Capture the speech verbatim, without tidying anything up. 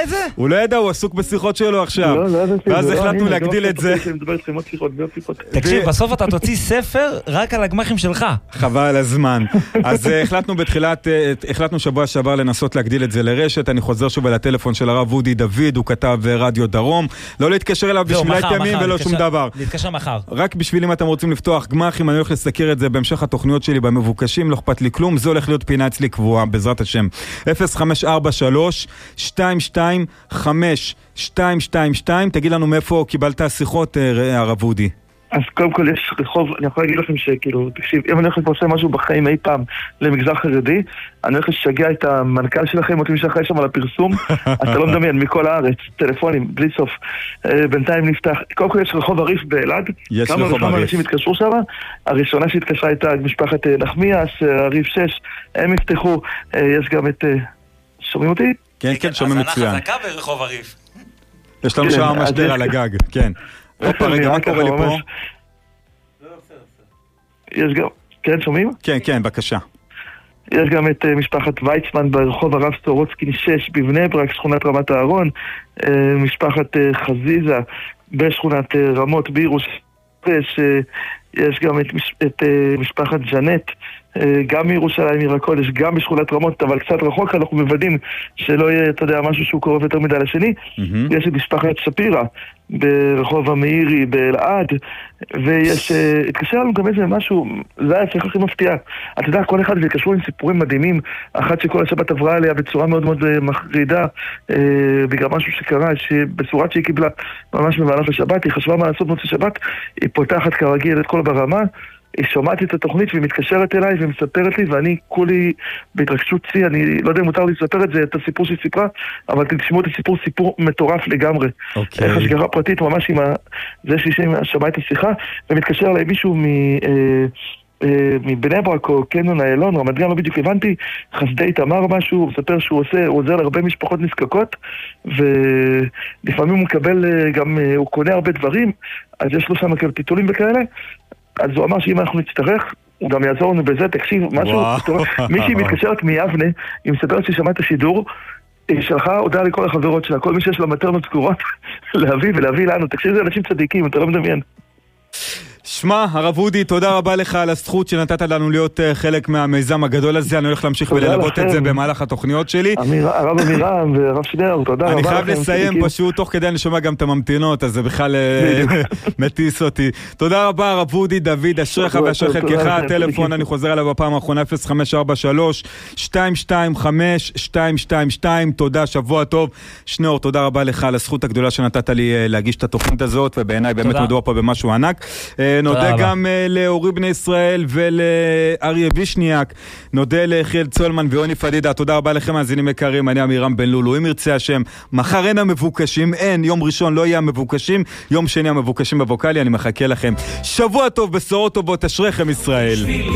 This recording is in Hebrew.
את זה? הוא לא ידע, הוא עסוק בשיחות שלו עכשיו. ואז החלטנו להגדיל את זה. תקשיב, בסוף אתה תוציא ספר רק על הגמחים שלך. חבל על הזמן. אז החלטנו בתחילת, החלטנו שבוע שעבר לנסות להגדיל את זה לרשת. אני חוזר שוב על הטלפון של הרב אודי דוד, הוא כתב רדיו דרום. לא להתקשר אליו בשביל היתמים ולא שום דבר. להתקשר מחר. רק בשביל אם אתם רוצים לפתוח גמחים, אני הולך לסקר את זה בהמשך התוכניות שלי במבוקשים, לא אכפת לי כלום, זה הולך להיות פינה אצלי קבועה, בעזרת השם. אפס חמש ארבע שלוש שתיים שתיים חמש שתיים שתיים שתיים, תגיד לנו מאיפה קיבלת שיחות, הרב אודי. אז קודם כל יש רחוב, אני יכול להגיד לכם שכאילו, תקשיב, אם אני הולך לפרסם משהו בחיים אי פעם למגזר חרדי, אני הולך לשגע את המנכ"ל שלכם, אותי משחרר שם על הפרסום, אתה לא מדמיין, מכל הארץ, טלפונים, בלי סוף, בינתיים נפתח, קודם כל יש רחוב עריף באלעד, יש כמה רחוב עריף. אנשים התקשרו שם, הראשונה שהתקשרה הייתה משפחת נחמיאס, עריף שש, הם יפתחו, יש גם את, שומעים אותי? כן, כן, שומעים מצוין. הזנה חזקה ברחוב עריף. יש לנו שעה משדר על הגג, כן. אופה, רגע, מה קורה לי פה? יש גם, כן, שומעים? כן, כן, בבקשה. יש גם את משפחת ויצמן ברחוב הרב סטורוצקין שש בבני ברק, שכונת רמת הארון, משפחת חזיזה בשכונת רמות בירושלים, יש גם את, את משפחת ג'נט, גם מירושלים עיר הקודש, גם בשכונת רמות, אבל קצת רחוק, אנחנו מוודאים שלא יהיה, אתה יודע, משהו שהוא קרוב יותר מדי לשני. Mm-hmm. יש את משפחת שפירה ברחוב המאירי באלעד, ויש, התקשר לנו גם איזה משהו, זה היה צריך הכי מפתיע. אתה יודע, כל אחד התקשרו עם סיפורים מדהימים, אחת שכל השבת עברה עליה בצורה מאוד מאוד מחרידה, בגלל משהו שקרה, שבצורת שהיא קיבלה ממש במהלך השבת, היא חשבה מה לעשות מוצא שבת, היא פותחת כרגיל את כל ברמה, היא שומעת את התוכנית והיא מתקשרת אליי ומספרת לי, ואני כולי בהתרגשות צי, אני לא יודע אם מותר לי לספר את זה, את הסיפור שהיא סיפרה, אבל תשמעו את הסיפור, סיפור מטורף לגמרי. אוקיי. איך השגרה פרטית ממש עם זה שהיא שמעה את השיחה, ומתקשר אליי מישהו מ... מבני ברק או קניון איילון, רמת גן, לא בדיוק הבנתי, חסדי תמר משהו, הוא מספר שהוא עושה, הוא עוזר להרבה משפחות נזקקות, ולפעמים הוא מקבל גם, הוא קונה הרבה דברים, אז יש לו שם טיטולים וכאלה, אז הוא אמר שאם אנחנו נצטרך, הוא גם יעזור לנו בזה, תקשיב, משהו, מישהי מתקשרת מיבנה, היא מספרת ששמעה את השידור, היא שלחה הודעה לכל החברות שלה, כל מי שיש לה מטרנות סגורות, להביא ולהביא לנו, תקשיב, זה אנשים צדיקים, אתה לא מדמיין. שמע, הרב אודי, תודה רבה לך על הזכות שנתת לנו להיות חלק מהמיזם הגדול הזה. אני הולך להמשיך וללוות את זה במהלך התוכניות שלי. הרב אמירם והרב שנר, תודה רבה. אני חייב לסיים פשוט, תוך כדי אני שומע גם את הממתינות, אז זה בכלל מטיס אותי. תודה רבה, הרב אודי דוד, אשריך ואשרי חלקך. הטלפון, אני חוזר עליו בפעם האחרונה, אפס חמש ארבע שלוש שתיים שתיים חמש שתיים שתיים שתיים. תודה, שבוע טוב. שנור, תודה רבה לך על הזכות הגדולה שנתת לי להגיש את התוכנית הזאת, ובעיניי באמת מדובר פה במשהו ענק. נודה גם לאורי בני ישראל ולאריה וישניאק, נודה לחיאל צולמן ויוני פדידה. תודה רבה לכם מאזינים יקרים, אני אמירם בן לולו. אם ירצה השם, מחר אין המבוקשים, אין, יום ראשון לא יהיה המבוקשים, יום שני המבוקשים בווקלי, אני מחכה לכם. שבוע טוב, בשורות טובות, אשריכם ישראל.